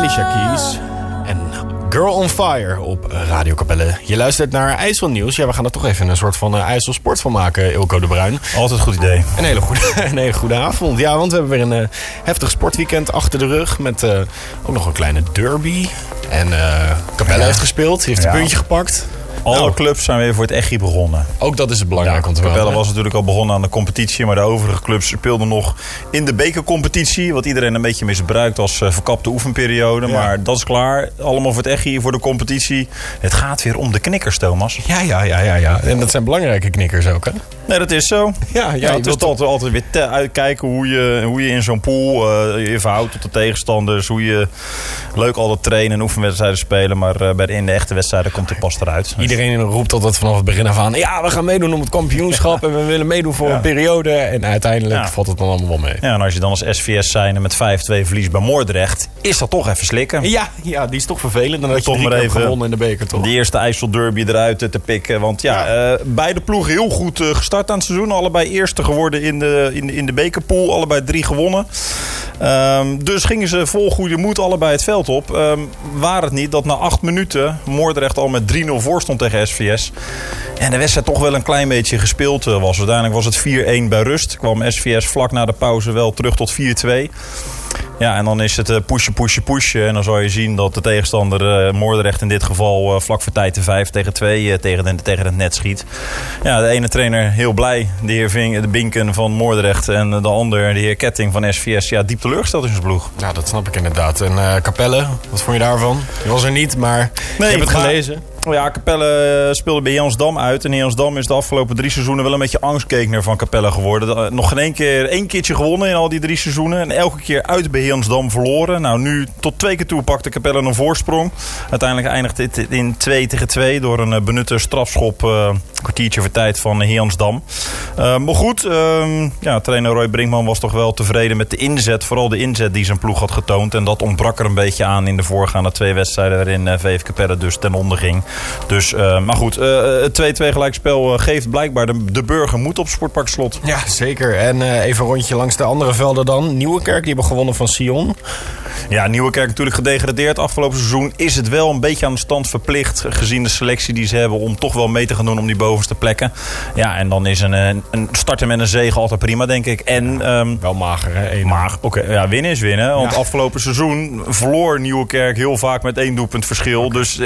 Alicia Keys en Girl on Fire op Radio Capelle. Je luistert naar IJsselnieuws. Ja, we gaan er toch even een soort van IJsselsport van maken, Ilko de Bruin. Altijd een goed idee. Een hele goede avond. Ja, want we hebben weer een heftig sportweekend achter de rug. Met ook nog een kleine derby. En Capelle heeft gespeeld, heeft een puntje gepakt. Alle clubs zijn weer voor het echi begonnen. Ook dat is het belangrijk om te melden. Capelle was natuurlijk al begonnen aan de competitie. Maar de overige clubs speelden nog in de bekercompetitie. Wat iedereen een beetje misbruikt als verkapte oefenperiode. Ja. Maar dat is klaar. Allemaal voor het echi, voor de competitie. Het gaat weer om de knikkers, Thomas. Ja. En dat zijn belangrijke knikkers ook, hè? Nee, dat is zo. Ja, het is altijd weer uitkijken hoe je in zo'n pool je verhoudt tot de tegenstanders. Hoe je leuk altijd trainen en oefenwedstrijden spelen. Maar in de echte wedstrijden komt het pas eruit. Iedereen roept altijd vanaf het begin af aan. Ja, we gaan meedoen om het kampioenschap. En we willen meedoen voor een periode. En uiteindelijk valt het dan allemaal wel mee. Ja, en als je dan als SVS zijnde met 5-2 verliest bij Moordrecht, is dat toch even slikken. Ja, die is toch vervelend. Dan had je toch maar even gewonnen in de beker, toch? De eerste IJsselderby eruit te pikken. Want beide ploegen heel goed gestart aan het seizoen. Allebei eerste geworden in de bekerpool. Allebei 3 gewonnen. Dus gingen ze vol goede moed allebei het veld op. Waar het niet dat na 8 minuten Moordrecht al met 3-0 voor stond tegen SVS. En de wedstrijd toch wel een klein beetje gespeeld was. Uiteindelijk was het 4-1 bij rust. Kwam SVS vlak na de pauze wel terug tot 4-2. Ja, en dan is het pushen. En dan zal je zien dat de tegenstander Moordrecht in dit geval vlak voor tijd de 5-2 tegen het net schiet. Ja, de ene trainer heel blij, de heer de Binken van Moordrecht. En de ander, de heer Ketting van SVS, diep teleurgesteld in zijn ploeg. Ja, dat snap ik inderdaad. En Capelle, wat vond je daarvan? Je was er niet, maar ik heb het gelezen. Ja, Capelle speelde bij Jansdam uit. En Jansdam is de afgelopen 3 seizoenen wel een beetje angstkekener van Capelle geworden. Nog geen één keertje gewonnen in al die 3 seizoenen. En elke keer uit bij Jansdam verloren. Nou, nu tot 2 keer toe pakte Capelle een voorsprong. Uiteindelijk eindigt dit in 2-2 door een benutte strafschop. Kwartiertje voor tijd van Jansdam. Maar goed, trainer Roy Brinkman was toch wel tevreden met de inzet. Vooral de inzet die zijn ploeg had getoond. En dat ontbrak er een beetje aan in de voorgaande 2 wedstrijden waarin VV Capelle dus ten onder ging. Dus, maar goed, het 2-2 gelijkspel geeft blijkbaar de burger moed op Sportpark Slot. Ja, zeker. En even een rondje langs de andere velden dan. Nieuwekerk, die hebben gewonnen van Sion. Ja, Nieuwekerk natuurlijk gedegradeerd afgelopen seizoen. Is het wel een beetje aan de stand verplicht, gezien de selectie die ze hebben, om toch wel mee te gaan doen om die bovenste plekken. Ja, en dan is een starten met een zege altijd prima, denk ik. En, wel mager, hè? Oké, winnen is winnen. Want afgelopen seizoen verloor Nieuwekerk heel vaak met 1 doelpunt verschil. Dus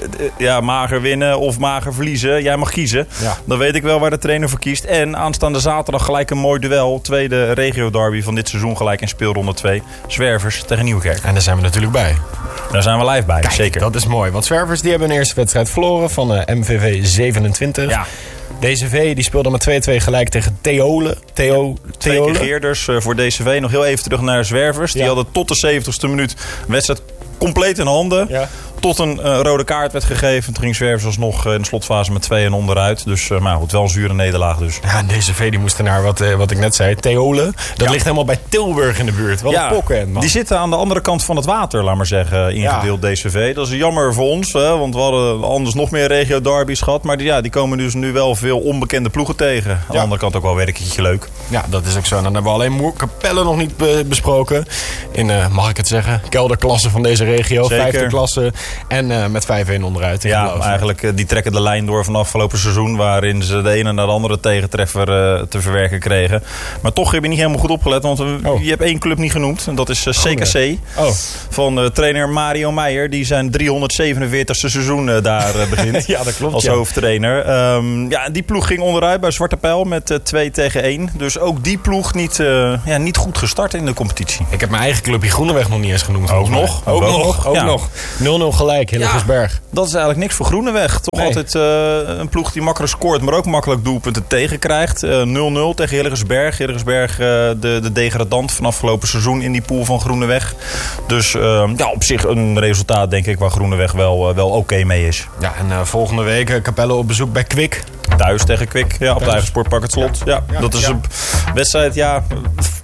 mager winnen of mager verliezen. Jij mag kiezen. Ja. Dan weet ik wel waar de trainer voor kiest. En aanstaande zaterdag gelijk een mooi duel. Tweede regio derby van dit seizoen gelijk in speelronde 2. Zwervers tegen Nieuwekerk. En daar zijn we natuurlijk bij. Daar zijn we live bij, kijk, zeker. Dat is mooi. Want Zwervers die hebben een eerste wedstrijd verloren van MVV 27. Ja. DCV die speelde met 2-2 gelijk tegen Theole. 2 keer Geerders voor DCV. Nog heel even terug naar Zwervers. Die hadden tot de 70ste minuut een wedstrijd compleet in handen. Ja. Tot een rode kaart werd gegeven. Toen ging Zwervers alsnog in de slotfase met 2 en onderuit. Dus maar goed, wel een zure nederlaag dus. Ja, DCV die moesten naar wat ik net zei. Theole. Dat ligt helemaal bij Tilburg in de buurt. Wat een pokken, man. Die zitten aan de andere kant van het water, laat maar zeggen, ingedeeld DCV. Dat is jammer voor ons, hè, want we hadden anders nog meer regio derbies gehad. Maar die komen dus nu wel veel onbekende ploegen tegen. Aan de andere kant ook wel weer een keertje leuk. Ja, dat is ook zo. En dan hebben we alleen Capelle nog niet besproken. In, mag ik het zeggen, kelderklasse van deze regio. Zeker. 5e klasse. En met 5-1 onderuit. Ja, eigenlijk die trekken de lijn door van afgelopen seizoen. Waarin ze de ene naar de andere tegentreffer te verwerken kregen. Maar toch heb je niet helemaal goed opgelet. Want je hebt 1 club niet genoemd. En dat is CKC. Van trainer Mario Meijer. Die zijn 347ste seizoen daar begint. Ja, dat klopt. Als hoofdtrainer. Die ploeg ging onderuit bij Zwarte Pijl met 2-1. Dus ook die ploeg niet goed gestart in de competitie. Ik heb mijn eigen clubje Groeneweg nog niet eens genoemd. Ook nog. 0-0 gelijk, Hillegersberg. Dat is eigenlijk niks voor Groeneweg. Toch altijd een ploeg die makkelijk scoort, maar ook makkelijk doelpunten tegenkrijgt. 0-0 tegen Hillegersberg. Hillegersberg, de degradant van afgelopen seizoen in die pool van Groeneweg. Dus op zich een resultaat, denk ik, waar Groeneweg wel oké mee is. Ja, en volgende week Capelle op bezoek bij Kwik. Thuis tegen Kwik, op het eigen Sportpark Het Slot. Ja, dat is een wedstrijd,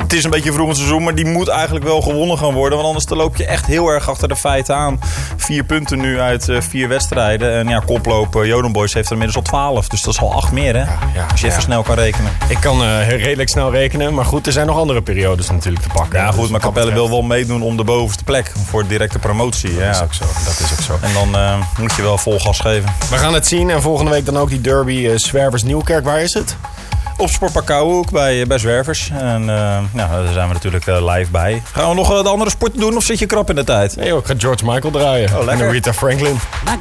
Het is een beetje vroeg in het seizoen, maar die moet eigenlijk wel gewonnen gaan worden. Want anders dan loop je echt heel erg achter de feiten aan. 4 punten nu uit 4 wedstrijden. En ja, koploop Joden Boys heeft er inmiddels al 12. Dus dat is al 8 meer, hè? Als je even snel kan rekenen. Ik kan redelijk snel rekenen. Maar goed, er zijn nog andere periodes natuurlijk te pakken. Ja, goed, maar Capelle wil wel meedoen om de bovenste plek. Voor directe promotie. Dat is ook zo. Dat is ook zo. En dan moet je wel vol gas geven. We gaan het zien. En volgende week dan ook die derby Zwervers Nieuwkerk. Waar is het? Op Sportpark Kouwenhoek bij Zwervers. En daar zijn we natuurlijk live bij. Gaan we nog de andere sporten doen of zit je krap in de tijd? Nee joh, ik ga George Michael draaien. Oh, lekker. En Aretha Franklin.